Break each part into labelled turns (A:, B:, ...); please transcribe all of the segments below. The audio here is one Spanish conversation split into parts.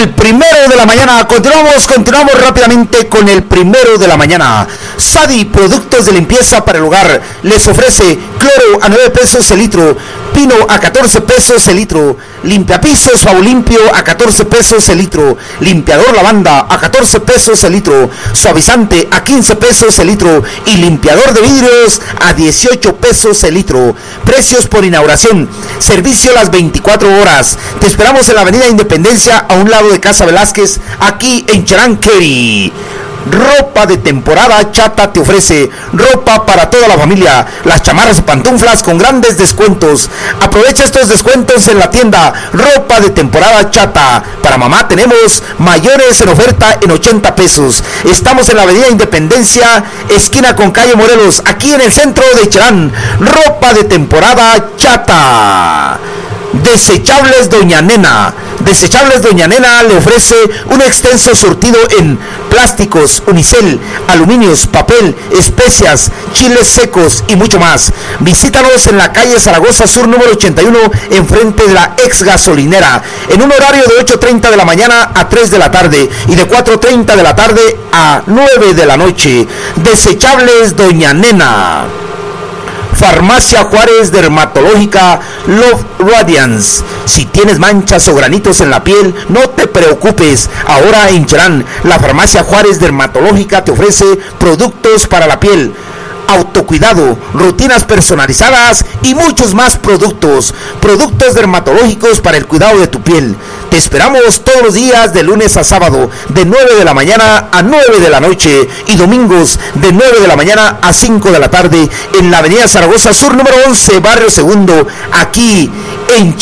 A: el primero de la mañana. Continuamos rápidamente con el primero de la mañana. Sadi, productos de limpieza para el hogar, les ofrece cloro a 9 pesos el litro, pino a 14 pesos el litro, limpiapisos Fabulimpio a 14 pesos el litro, limpiador lavanda a 14 pesos el litro, suavizante a 15 pesos el litro y limpiador de vidrios a 18 pesos el litro. Precios por inauguración, servicio las 24 horas. Te esperamos en la avenida Independencia, a un lado de Casa Velázquez, aquí en Cheranqueri. Ropa de temporada Chata te ofrece ropa para toda la familia, las chamarras y pantuflas con grandes descuentos. Aprovecha estos descuentos en la tienda Ropa de temporada Chata. Para mamá tenemos mayores en oferta en 80 pesos. Estamos en la avenida Independencia, esquina con calle Morelos, aquí en el centro de Cherán. Ropa de temporada Chata. Desechables Doña Nena. Desechables Doña Nena le ofrece un extenso surtido en plásticos, unicel, aluminios, papel, especias, chiles secos y mucho más. Visítanos en la calle Zaragoza Sur número 81, enfrente de la ex gasolinera, en un horario de 8:30 de la mañana a 3 de la tarde y de 4:30 de la tarde a 9 de la noche. Desechables Doña Nena. Farmacia Juárez Dermatológica Love Radiance. Si tienes manchas o granitos en la piel, no te preocupes. Ahora en Cherán, la Farmacia Juárez Dermatológica te ofrece productos para la piel, autocuidado, rutinas personalizadas y muchos más productos dermatológicos para el cuidado de tu piel. Te esperamos todos los días de lunes a sábado de 9 de la mañana a 9 de la noche y domingos de 9 de la mañana a 5 de la tarde en la avenida Zaragoza Sur número 11, barrio Segundo, aquí en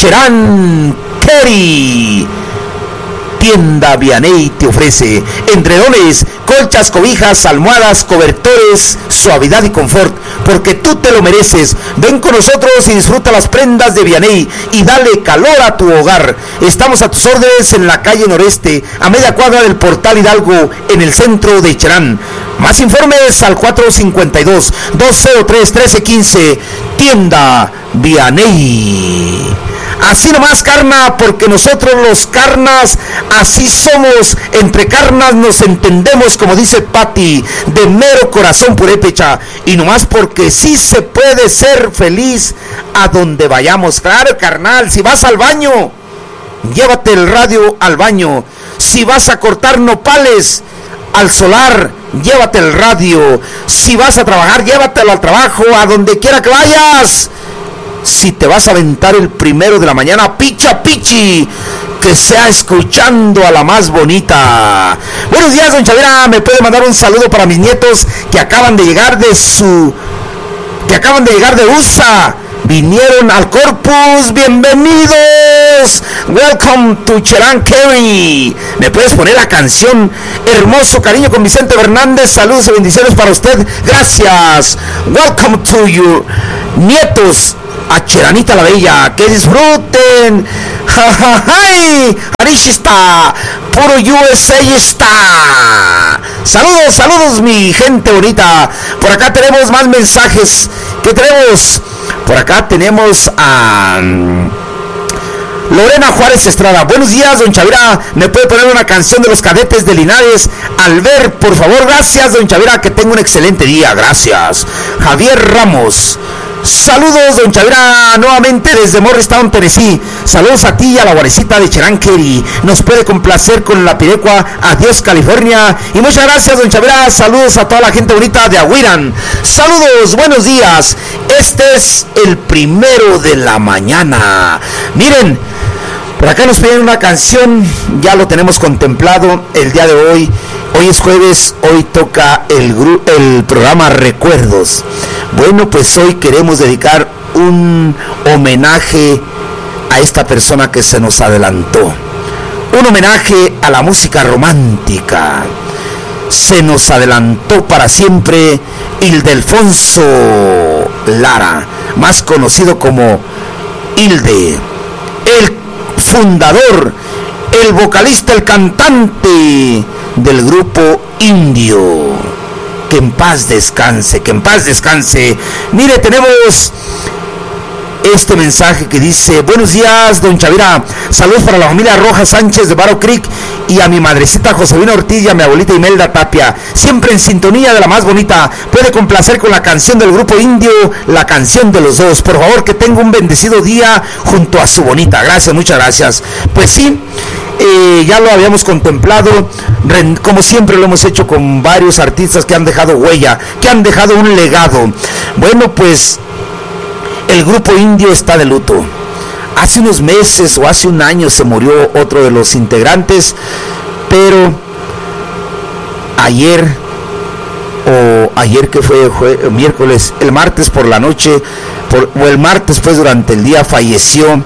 A: Cheranqueri. Tienda Vianey te ofrece edredones, colchas, cobijas, almohadas, cobertores, suavidad y confort, porque tú te lo mereces. Ven con nosotros y disfruta las prendas de Vianey y dale calor a tu hogar. Estamos a tus órdenes en la calle Noreste, a media cuadra del Portal Hidalgo, en el centro de Cherán. Más informes al 452-203-1315. Tienda Vianey. Así nomás, carna, porque nosotros los carnas, así somos. Entre carnas nos entendemos, como dice Pati, de mero corazón purépecha. Y nomás porque sí se puede ser feliz a donde vayamos. Claro, carnal, si vas al baño, llévate el radio al baño. Si vas a cortar nopales al solar, llévate el radio. Si vas a trabajar, llévatelo al trabajo, a donde quiera que vayas. Si te vas a aventar el primero de la mañana, picha pichi, que sea escuchando a la más bonita. Buenos días, don Chavira. Me puede mandar un saludo para mis nietos que acaban de llegar de USA. Vinieron al Corpus. Bienvenidos. Welcome to Cheranqueri. ¿Me puedes poner la canción Hermoso Cariño con Vicente Fernández? Saludos y bendiciones para usted. Gracias. Welcome to your nietos a Cheranita la Bella, que disfruten. ¡Ay! Arishista, puro USA está. Saludos mi gente bonita. Por acá tenemos más mensajes. ¿Qué tenemos? Por acá tenemos a Lorena Juárez Estrada. Buenos días, don Chavira. ¿Me puede poner una canción de los Cadetes de Linares? Albert, por favor. Gracias, don Chavira. Que tenga un excelente día. Gracias. Javier Ramos. Saludos, don Chavira, nuevamente desde Morristown, Tennessee. Saludos a ti y a la guarecita de Cheranqueri. Nos puede complacer con la pirecua Adiós, California. Y muchas gracias, don Chavira. Saludos a toda la gente bonita de Aguiran. Saludos, buenos días. Este es el primero de la mañana. Miren, por acá nos piden una canción. Ya lo tenemos contemplado el día de hoy. Hoy es jueves, hoy toca el programa Recuerdos. Bueno, pues hoy queremos dedicar un homenaje a esta persona que se nos adelantó. Un homenaje a la música romántica. Se nos adelantó para siempre Ildefonso Lara, más conocido como Ilde, el fundador, el vocalista, el cantante del grupo Indio. Que en paz descanse, que en paz descanse. Mire, tenemos este mensaje que dice: buenos días, don Chavira, saludos para la familia Rojas Sánchez de Barrow Creek y a mi madrecita Josefina Ortiz y a mi abuelita Imelda Tapia, siempre en sintonía de la más bonita. Puede complacer con la canción del grupo Indio, La Canción de los Dos, por favor, que tenga un bendecido día junto a su bonita. Gracias, muchas gracias. Pues sí, ya lo habíamos contemplado, como siempre lo hemos hecho con varios artistas que han dejado huella, que han dejado un legado. Bueno, pues el grupo Indio está de luto. Hace unos meses o hace un año se murió otro de los integrantes, pero ayer que fue miércoles, el martes por la noche, o el martes pues durante el día falleció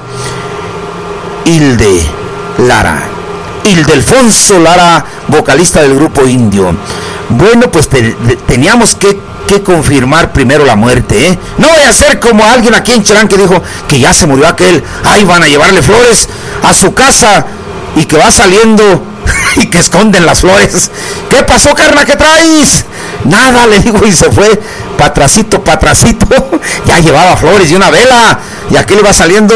A: Ildefonso Lara, vocalista del grupo Indio. Bueno, pues teníamos que confirmar primero la muerte, ¿eh? No voy a ser como alguien aquí en Chalán que dijo que ya se murió aquel, ay, van a llevarle flores a su casa y que va saliendo y que esconden las flores. ¿Qué pasó, carnal? ¿Qué traes? Nada, le digo, y se fue patracito, ya llevaba flores y una vela, y aquel iba saliendo.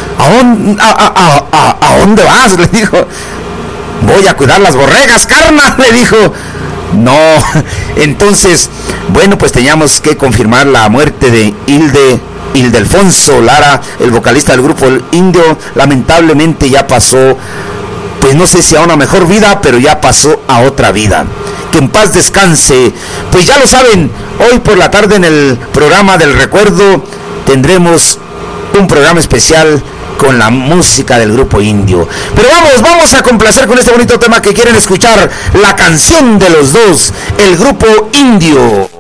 A: ¿A dónde vas? Le dijo. Voy a cuidar las borregas, carnal, le dijo. No, entonces, bueno, pues teníamos que confirmar la muerte de Ildefonso Lara, el vocalista del grupo Indio. Lamentablemente ya pasó, pues no sé si a una mejor vida, pero ya pasó a otra vida. Que en paz descanse. Pues ya lo saben, hoy por la tarde en el programa del recuerdo tendremos un programa especial con la música del grupo Indio. Pero vamos a complacer con este bonito tema que quieren escuchar, La Canción de los Dos, el grupo Indio.